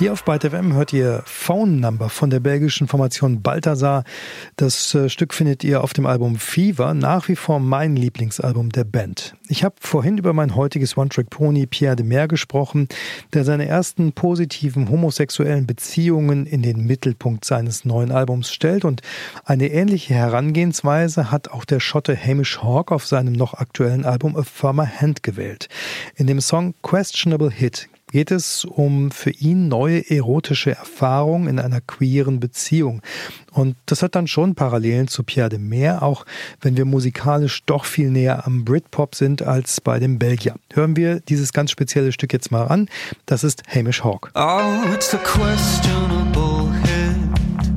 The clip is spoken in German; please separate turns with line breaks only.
Hier auf Byte FM hört ihr Phone Number von der belgischen Formation Balthazar. Das Stück findet ihr auf dem Album Fever, nach wie vor mein Lieblingsalbum der Band. Ich habe vorhin über mein heutiges One-Track-Pony Pierre de Meer gesprochen, der seine ersten positiven homosexuellen Beziehungen in den Mittelpunkt seines neuen Albums stellt. Und eine ähnliche Herangehensweise hat auch der Schotte Hamish Hawk auf seinem noch aktuellen Album A Firmer Hand gewählt. In dem Song Questionable Hit geht es um für ihn neue erotische Erfahrungen in einer queeren Beziehung. Und das hat dann schon Parallelen zu Pierre de Meer, auch wenn wir musikalisch doch viel näher am Britpop sind als bei dem Belgier. Hören wir dieses ganz spezielle Stück jetzt mal an. Das ist Hamish Hawk.
Oh, it's a questionable